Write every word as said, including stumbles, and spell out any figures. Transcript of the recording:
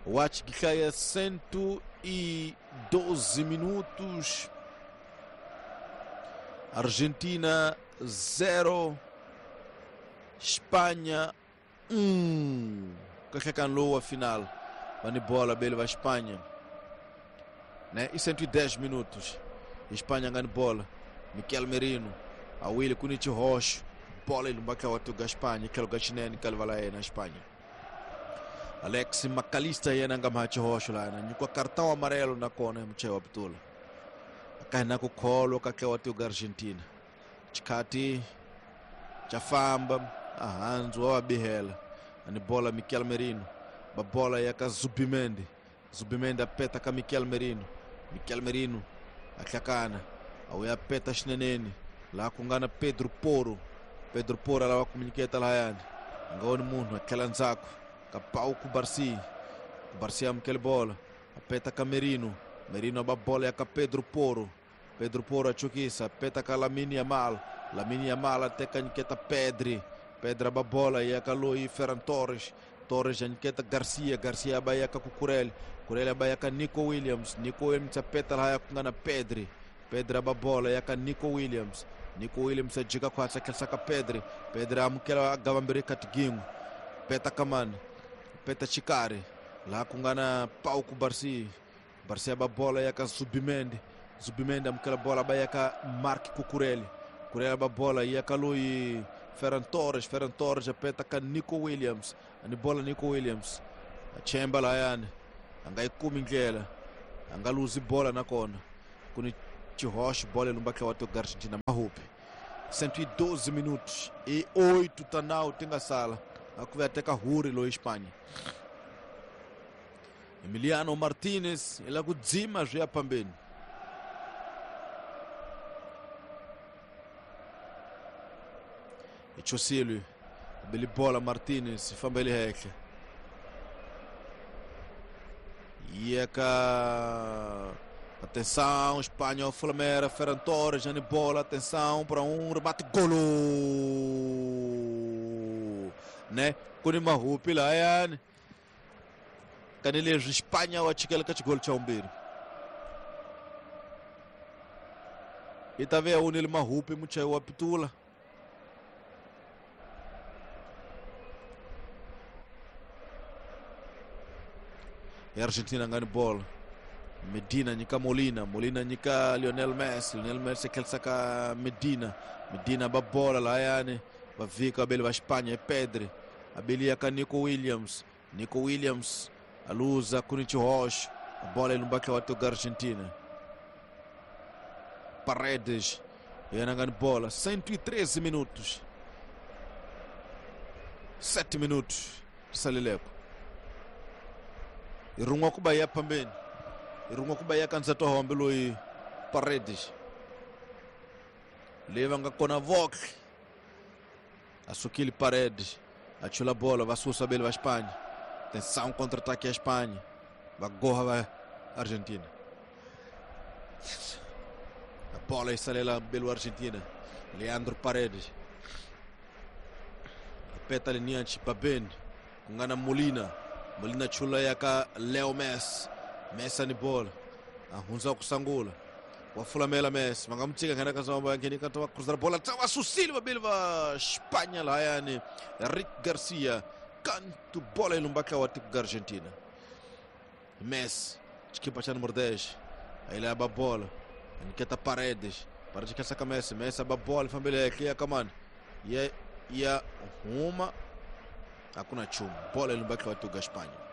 Watch que cai a cento e doze minutos. Argentina zero, Espanha um. Que can loa final. Vani bola belva Espanha. Né? E cento e dez minutos. Espanha ganha bola. Miquel Merino. A Willy Kunichi Rocha. Bola ele mbaka watu ga Espanha. Kelo gachineni kalvala na Espanha. Alex McAllister yena ngamachi Rocha lá. Nyukwa cartão amarelo na kona mche wa Pitula. Akaina kukholo kake watu ga Argentina. Chikati chafamba ahanzu wa bihela. Ani bola Miquel Merino. Ba bola yaka Zubimendi. Zubimendi apeta ka Miquel Merino. Miquel Merino akakana. Awe apeta shineneni. La kungana Pedro Porro. Pedro Porro la wakomuniketa la yani. Ngawoni munhu akela nzako. Kapau ku Barsi. Barsi amkele bola. Apeta ka Merino. Merino ba bola yaka Pedro Porro. Pedro Porro achukisa. Apeta ka Lamine Yamal. Lamine Yamal ateka niketa Pedri. Pedra ba bola yaka Luis Ferran Torres. Torres niketa Garcia. Garcia ba yaka Cucurella. Cucurella ba yaka Nico Williams. Nico Williams apeta la yaka kungana Pedri. Pedra ba bola yaka Nico Williams. Nico Williams ajika kwa sakaka Pedri. Pedri amkela gavambere katigingu. Peta kamana. Peta Chikari. La kungana Pau ku Barsi. Barsi ba bola yaka Zubimendi. Zubimendi amkela bola ba yaka Marc Cucurella. Cucurella ba bola yaka Luis Ferran Torres. Ferran Torres apeta ka Nico Williams. Ani bola Nico Williams. Chemba la yani. Angai kumingela. Angaluzi bola na kona. Kuni Rocha, bola no mbaka watu ga Argentina mahupe. cento e doze minutos e oito tanau tenga sala. Akuve ateka huri lo Espanha. Emiliano Martinez ela kudzima já pambeni. E Chocilio beli bola Martinez fambeli heke. Ieka atenção, Espanha, Flamera, Ferran Torres, Jani bola, atenção para um rebate, golo, né? Kuni mahupi lá, yani. Kanile Espanha o achikela kati gol chaumbiri. E tá vendo unil mahupi mucha o Pitula. E Argentina ganha bola. Medina nika Molina, Molina nika Lionel Messi, Lionel Messi kelsaka Medina, Medina ba bola lá yani, ba vika bele ba Espanha e Pedri, abeli yaka Nico Williams, Nico Williams aluza Kunichi Rocha, a bola ele mbaka watu ga Argentina. Paredes, yana ganha bola, cento e treze minutos, sete minutos, salileko. Irunga kubaya pambeni. Irunga kubaya kanza tohombe Luis Paredes. Leva nga kona vok. Asukili Paredes. Achula bola, vai sussa bele va Espanha. Atenção contra-ataque a Espanha. Vai gorra vai Argentina. A bola é salela belo Argentina. Leandro Paredes. Apeta liniante Babene. Kungana Molina. Molina chula yaka Leo Messi. Messi ni bola. Ahunza kusangula. Wafulamela Messi. Mangamtika kana kazamba yangeni katoa cruzar bola. Tawa susili wa bilva Espanha la yani. Rick Garcia. Canto bola ilumbaka wa tipu Argentina. Messi. Chikipa cha número dez. Aí ele aba bola. Niketa Paredes. Paredes que saca Messi. Messi aba bola. Família aqui é kamani. Ia ia uma. Hakuna chuma. Bola ilumbaka wa tipu Espanha.